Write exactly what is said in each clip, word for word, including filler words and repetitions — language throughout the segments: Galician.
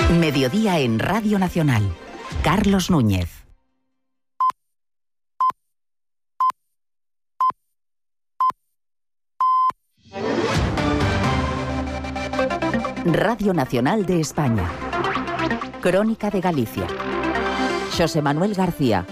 Mediodía en Radio Nacional. Carlos Núñez. Radio Nacional de España. Crónica de Galicia. Xosé Manuel García.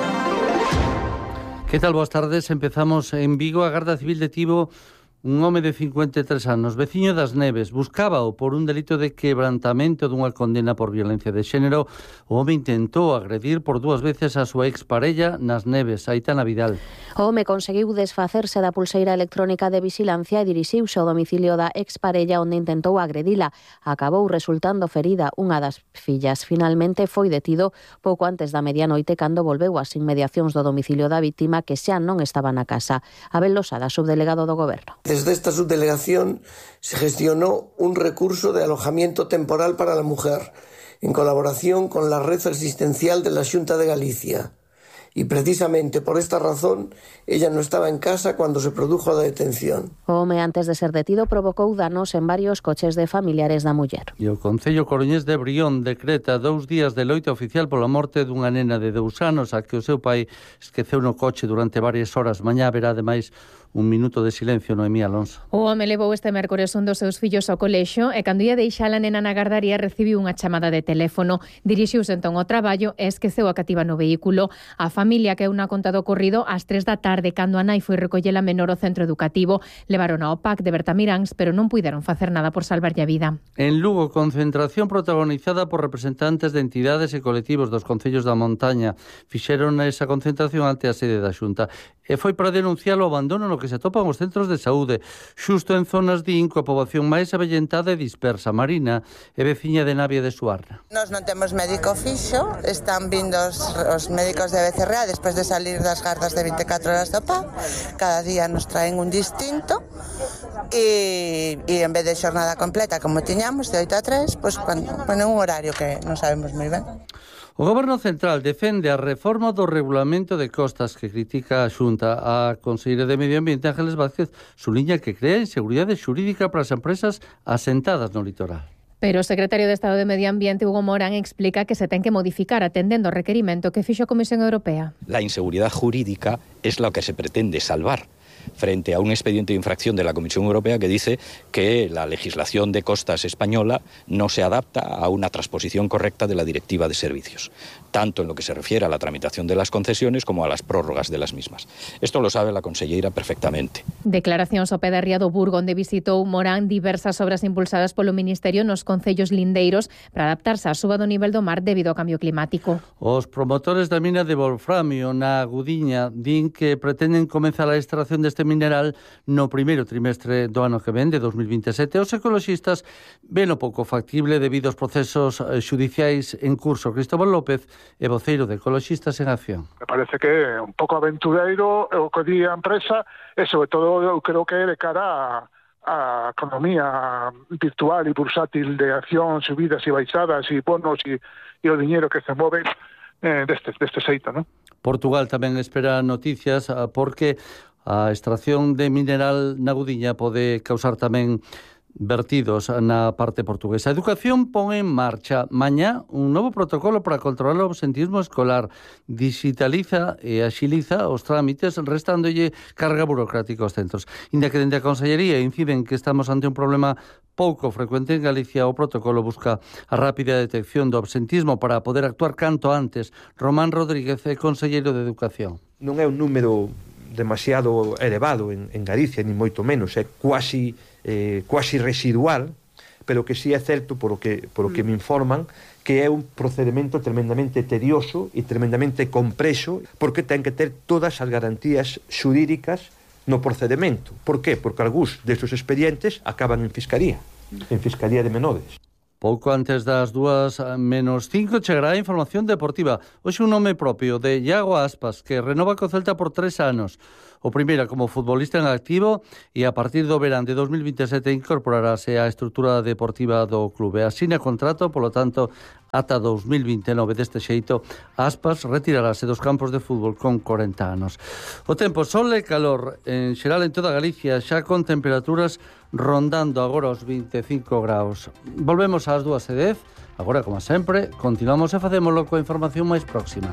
Que tal? Boas tardes. Empezamos en Vigo. A Garda Civil detivo un home de cincuenta e tres anos, veciño das Neves. Buscábao por un delito de quebrantamento dunha condena por violencia de xénero. O home intentou agredir por dúas veces a súa exparella nas Neves, Aitana Vidal. O home conseguiu desfacerse da pulseira electrónica de vixilancia e dirixiuse ao domicilio da exparella onde intentou agredila. Acabou resultando ferida unha das fillas. Finalmente foi detido pouco antes da medianoite cando volveu ás inmediacións do domicilio da vítima, que xa non estaba na casa. Abel Losada, subdelegado do Goberno. Desde esta subdelegación se gestionó un recurso de alojamiento temporal para la mujer, en colaboración con la red asistencial de la Xunta de Galicia. Y precisamente por esta razón ella no estaba en casa cuando se produjo la detención. O home, antes de ser detido, provocou danos en varios coches de familiares da muller. E o Concello Coruñés de Brión decreta dous días de loita oficial pola morte dunha nena de dous anos a que o seu pai esqueceu no coche durante varias horas. Mañá haberá ademais un minuto de silencio, Noemí Alonso. O home levou este mércores un dos seus fillos ao colexio e cando ia deixar a nena na gardaría recibiu unha chamada de teléfono. Dirixiuse entón ao traballo e esqueceu a cativa no vehículo. A familia que unha conta do ocorrido ás tres da tarde cando a nai foi recoller a menor ao centro educativo. Levaron ao P A C de Bertamiráns, pero non puideron facer nada por salvarlle a vida. En Lugo, concentración protagonizada por representantes de entidades e colectivos dos concellos da montaña. Fixeron esa concentración ante a sede da Xunta e foi para denunciar o abandono no que se atopan os centros de saúde, xusto en zonas de coa poboación máis avellentada e dispersa. Marina é veciña de Navia de Suarna. Nós non temos médico fixo, están vindo os, os médicos de B C R A despois de salir das gardas de vinte e catro horas do P A C. Cada día nos traen un distinto e, e en vez de xornada completa como tiñamos, de oito a tres, pois cuando, bueno, un horario que non sabemos moi ben. O Goberno Central defende a reforma do regulamento de costas que critica a Xunta. A conselleira de Medio Ambiente, Ángeles Vázquez, suliña que crea inseguridade xurídica para as empresas asentadas no litoral. Pero o secretario de Estado de Medio Ambiente, Hugo Morán, explica que se ten que modificar atendendo ao requerimento que fixo a Comisión Europea. La inseguridad jurídica es lo que se pretende salvar frente a un expediente de infracción de la Comisión Europea que dice que la legislación de costas española no se adapta a una transposición correcta de la Directiva de Servicios, tanto en lo que se refiere a la tramitación de las concesiones como a las prórrogas de las mismas. Esto lo sabe la conselleira perfectamente. Declaracións ao pé da ría do Burgo, onde visitou Morán diversas obras impulsadas polo Ministerio nos concellos lindeiros para adaptarse á suba do nivel do mar debido ao cambio climático. Os promotores da mina de wolframio na Agudiña din que pretenden comenzar a extracción deste mineral no primeiro trimestre do ano que ven, de dos mil vinte e sete. Os ecoloxistas ven o pouco factible debido aos procesos xudiciais en curso. Cristóbal López é voceiro de Ecoloxistas en Acción. Me parece que é un pouco aventureiro o que di a empresa e, sobre todo, eu creo que é de cara a a economía virtual e bursátil de acción, subidas e baixadas e bonos e, e o diñeiro que se move eh, deste, deste xeito, non? Portugal tamén espera noticias porque a extracción de mineral na Agudiña pode causar tamén vertidos na parte portuguesa. A Educación pon en marcha mañá un novo protocolo para controlar o absentismo escolar. Digitaliza e axiliza os trámites, restándolle carga burocrática aos centros. Inda que dende a Consellería inciden que estamos ante un problema pouco frecuente en Galicia, o protocolo busca a rápida detección do absentismo para poder actuar canto antes. Román Rodríguez é conselleiro de Educación. Non é un número demasiado elevado en, en Galicia, ni moito menos, é quasi eh, quasi residual, pero que sí é certo, por o que, por o que me informan, que é un procedimento tremendamente tedioso e tremendamente compreso, porque ten que ter todas as garantías xurídicas no procedimento. Por qué? Porque algúns destes expedientes acaban en Fiscalía, en Fiscalía de Menores. Pouco antes das dúas menos cinco chegará a información deportiva. Hoxe un nome propio de Iago Aspas, que renova co Celta por tres anos. O primeira como futbolista en activo e a partir do verán de dos mil vinte e sete incorporarase á estrutura deportiva do clube. Asina contrato, polo tanto, ata dos mil vinte e nove. Deste xeito, Aspas retirarase dos campos de fútbol con corenta anos. O tempo, sol e calor en xeral en toda Galicia, xa con temperaturas rondando agora os vinte e cinco graus. Volvemos ás dúas e dez. Agora, como sempre, continuamos e facémoslo coa información máis próxima.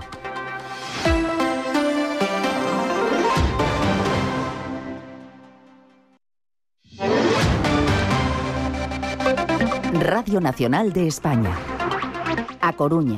Radio Nacional de España. A Coruña.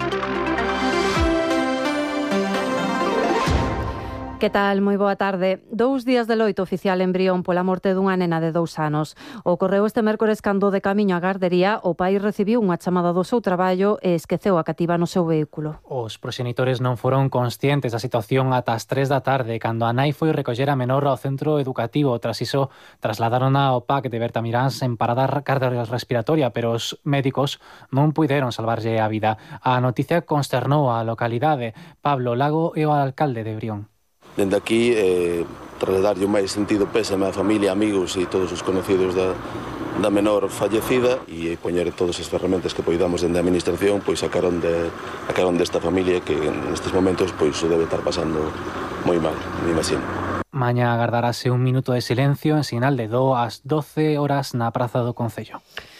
Que tal? Moi boa tarde. Dous días de loito oficial en Brión pola morte dunha nena de dous anos. Ocorreu este mércores cando de camiño á gardería o pai recibiu unha chamada do seu traballo e esqueceu a cativa no seu vehículo. Os proxenitores non foron conscientes da situación ata as tres da tarde, cando a nai foi recoller a menor ao centro educativo. Tras iso, trasladarona ao P A C de Bertamiráns en parada cardiorrespiratoria, pero os médicos non puideron salvarlle a vida. A noticia consternou a localidade. Pablo Lago é o alcalde de Brión. Dende aquí, eh, trasladarlle o máis sentido pésame a familia, amigos e todos os conocidos da, da menor fallecida e poñer todas as ferramentas que poidamos dende a administración pois sacaron de sacaron desta familia que nestes momentos pois o debe estar pasando moi mal, me imagino. Mañá agardarase un minuto de silencio en sinal de do ás doce horas na Praza do Concello.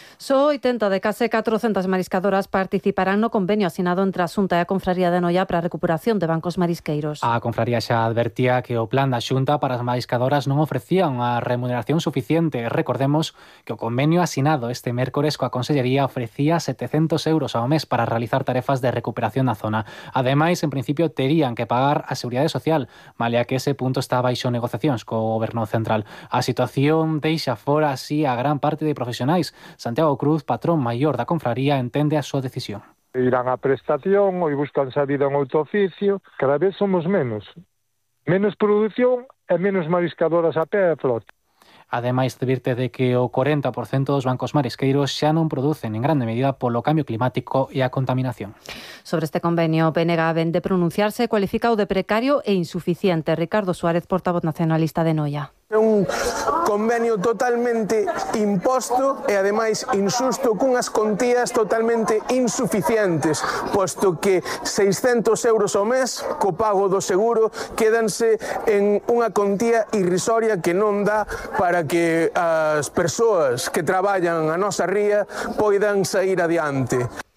Só oitenta de case catrocentas mariscadoras participarán no convenio asinado entre a Xunta e a Confraría de Noia para a recuperación de bancos marisqueiros. A Confraría xa advertía que o plan da Xunta para as mariscadoras non ofrecía unha remuneración suficiente. Recordemos que o convenio asinado este mércores coa Consellería ofrecía setecentos euros ao mes para realizar tarefas de recuperación na zona. Ademais, en principio, terían que pagar a Seguridade Social, malia que ese punto está baixo negociacións co Goberno Central. A situación deixa fora así a gran parte de profesionais. Santiago Cruz, patrón maior da confraría, entende a súa decisión. Irán a prestación, ou buscan salida en outro oficio, cada vez somos menos. Menos produción e menos mariscadoras a pé e flota. Ademais, advirte de que o corenta por cento dos bancos marisqueiros xa non producen en grande medida polo cambio climático e a contaminación. Sobre este convenio, o P N G vén de pronunciarse, cualifica o de precario e insuficiente. Ricardo Suárez, portavoz nacionalista de Noia. É un convenio totalmente imposto e, ademais, insusto cunhas contías totalmente insuficientes, posto que seiscentos euros ao mes, co pago do seguro, quédanse en unha contía irrisoria que non dá para que as persoas que traballan a nosa ría poidan sair adiante.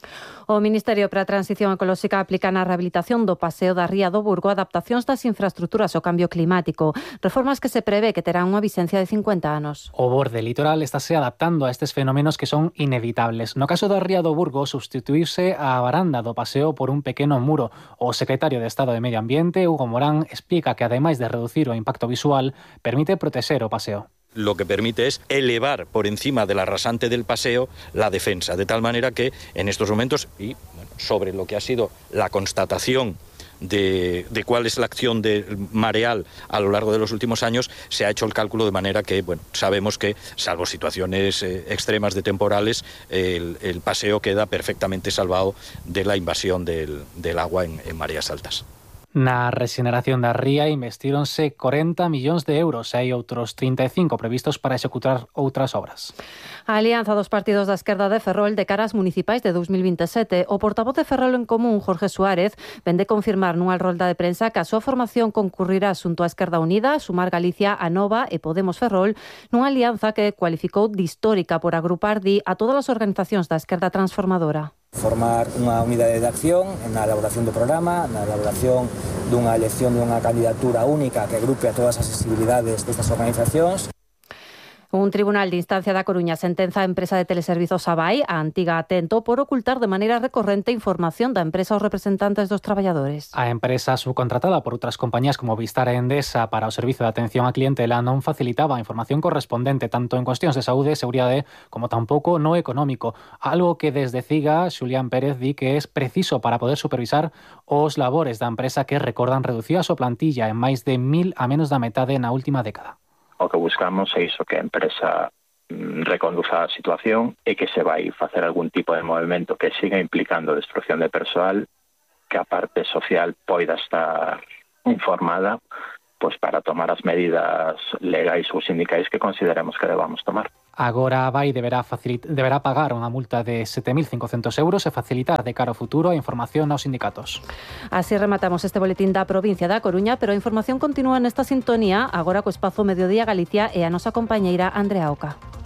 O Ministerio para a Transición Ecolóxica aplica na rehabilitación do Paseo da Ría do Burgo adaptacións das infraestructuras ao cambio climático, reformas que se prevé que terán unha vigencia de cincuenta anos. O borde litoral estáse adaptando a estes fenómenos que son inevitables. No caso da Ría do Burgo, substituirse a baranda do paseo por un pequeno muro. O secretario de Estado de Medio Ambiente, Hugo Morán, explica que, ademais de reducir o impacto visual, permite protexer o paseo. Lo que permite es elevar por encima del arrasante del paseo la defensa, de tal manera que en estos momentos, y bueno, sobre lo que ha sido la constatación de, de cuál es la acción del mareal a lo largo de los últimos años, se ha hecho el cálculo de manera que, bueno, sabemos que, salvo situaciones eh, extremas de temporales, el, el paseo queda perfectamente salvado de la invasión del, del agua en, en mareas altas. Na rexeneración da ría investíronse corenta millóns de euros e hai outros trinta e cinco previstos para executar outras obras. A alianza dos partidos da esquerda de Ferrol de caras municipais de dos mil vinte e sete, o portavoz de Ferrol en Común, Jorge Suárez, vende confirmar nunha rolda de prensa que a súa formación concurrirá xunto a Esquerda Unida, Sumar Galicia, Anova e Podemos Ferrol, nunha alianza que cualificou de histórica por agrupar di a todas as organizacións da esquerda transformadora. Formar unha unidade de acción na elaboración do programa, na elaboración dunha elección dunha candidatura única que agrupe a todas as sensibilidades destas organizacións. Un tribunal de instancia da Coruña sentenza a empresa de teleservizos Abai, a antiga Atento, por ocultar de maneira recorrente información da empresa aos representantes dos traballadores. A empresa subcontratada por outras compañías como Vistar e Endesa para o servizo de atención á clientela non facilitaba a información correspondente tanto en cuestións de saúde e seguridade como tampouco no económico, algo que desde CIGA, Xulián Pérez, di que é preciso para poder supervisar os labores da empresa que, recordan, reducía a súa plantilla en máis de mil a menos da metade na última década. O que buscamos é iso, que a empresa reconduza a situación e que se vai facer algún tipo de movimento que siga implicando destrucción de persoal, que a parte social poida estar informada pois para tomar as medidas legais ou sindicais que consideremos que debamos tomar. Agora a B A I deberá, deberá pagar unha multa de sete mil cincocentos euros e facilitar de cara ao futuro a información aos sindicatos. Así rematamos este boletín da provincia da Coruña, pero a información continúa nesta sintonía agora co espazo Mediodía Galicia e a nosa compañeira Andrea Oca.